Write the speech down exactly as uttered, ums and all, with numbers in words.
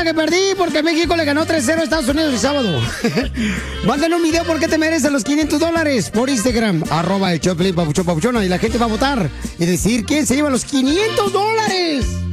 que perdí porque México le ganó tres cero a Estados Unidos el sábado. Mándanos un video por qué te mereces los quinientos dólares por Instagram, arroba el Choplin Papuchón Papuchona, y la gente va a votar y decir quién se lleva los quinientos dólares.